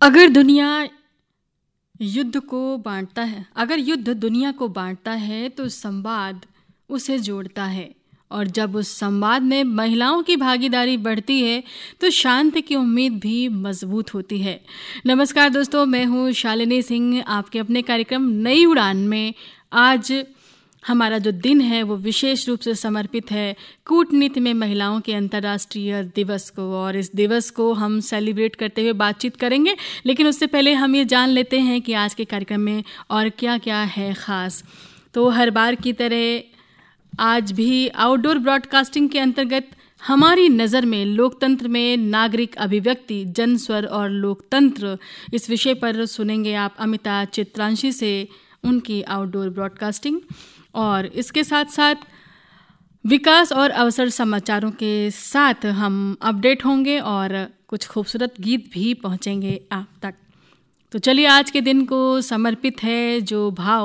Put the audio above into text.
अगर युद्ध दुनिया को बांटता है तो संवाद उसे जोड़ता है, और जब उस संवाद में महिलाओं की भागीदारी बढ़ती है तो शांति की उम्मीद भी मजबूत होती है। नमस्कार दोस्तों, मैं हूँ शालिनी सिंह, आपके अपने कार्यक्रम नई उड़ान में। आज हमारा जो दिन है वो विशेष रूप से समर्पित है कूटनीति में महिलाओं के अंतर्राष्ट्रीय दिवस को, और इस दिवस को हम सेलिब्रेट करते हुए बातचीत करेंगे। लेकिन उससे पहले हम ये जान लेते हैं कि आज के कार्यक्रम में और क्या क्या है ख़ास। तो हर बार की तरह आज भी आउटडोर ब्रॉडकास्टिंग के अंतर्गत हमारी नज़र में लोकतंत्र में नागरिक अभिव्यक्ति, जनस्वर और लोकतंत्र, इस विषय पर सुनेंगे आप अमिता चित्रांशी से उनकी आउटडोर ब्रॉडकास्टिंग। और इसके साथ साथ विकास और अवसर समाचारों के साथ हम अपडेट होंगे और कुछ खूबसूरत गीत भी पहुंचेंगे आप तक। तो चलिए, आज के दिन को समर्पित है जो भाव